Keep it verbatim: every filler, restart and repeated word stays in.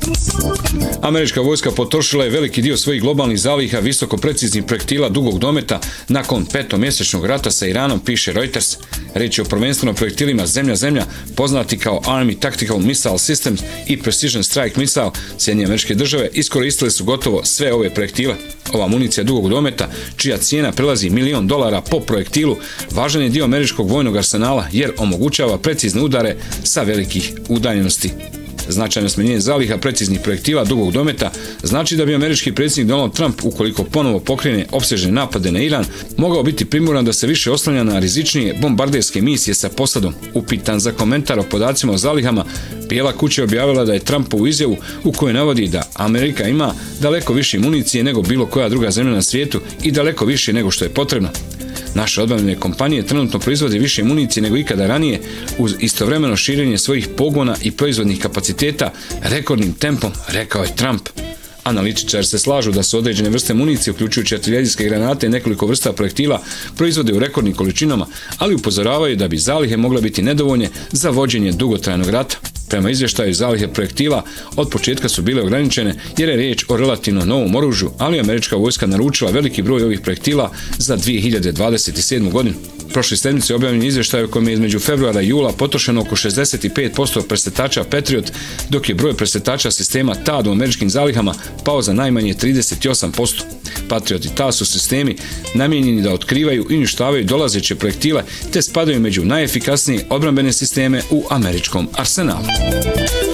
Američka vojska potrošila je veliki dio svojih globalnih zaliha visoko preciznih projektila dugog dometa nakon petomjesečnog rata sa Iranom, piše Reuters. Reč je o prvenstveno projektilima zemlja-zemlja, poznati kao Army Tactical Missile Systems i Precision Strike Missile. Sjedinjene Američke Države iskoristile su gotovo sve ove projektile. Ova municija dugog dometa, čija cijena prelazi milion dolara po projektilu, važan je dio američkog vojnog arsenala jer omogućava precizne udare sa velikih udaljenosti. Značajno smanjenje zaliha preciznih projektila dugog dometa znači da bi američki predsjednik Donald Trump, ukoliko ponovo pokrene opsežne napade na Iran, mogao biti primoran da se više oslanja na rizičnije bombarderske misije sa posadom. Upitan za komentar o podacima o zalihama, Bijela kuća je objavila da je Trumpovu izjavu u kojoj navodi da Amerika ima daleko više municije nego bilo koja druga zemlja na svijetu i daleko više nego što je potrebno. Naše odbrambene kompanije trenutno proizvode više municije nego ikada ranije uz istovremeno širenje svojih pogona i proizvodnih kapaciteta rekordnim tempom, rekao je Trump. Analitičari se slažu da su određene vrste municije, uključujući artiljerijske granate i nekoliko vrsta projektila, proizvode u rekordnim količinama, ali upozoravaju da bi zalihe mogle biti nedovoljne za vođenje dugotrajnog rata. Prema izvještaju, zalihe projektila od početka su bile ograničene jer je riječ o relativno novom oružju, ali američka vojska naručila veliki broj ovih projektila za dvije hiljade dvadeset sedmu. godinu. Prošle sedmice objavljen izvještaj u kojem je između februara i jula potrošeno oko šezdeset pet posto presretača Patriot, dok je broj presretača sistema T A D u američkim zalihama pao za najmanje trideset osam posto. Patriot i T A D su sistemi namijenjeni da otkrivaju i uništavaju dolazeće projektile te spadaju među najefikasnije odbrambene sisteme u američkom arsenalu.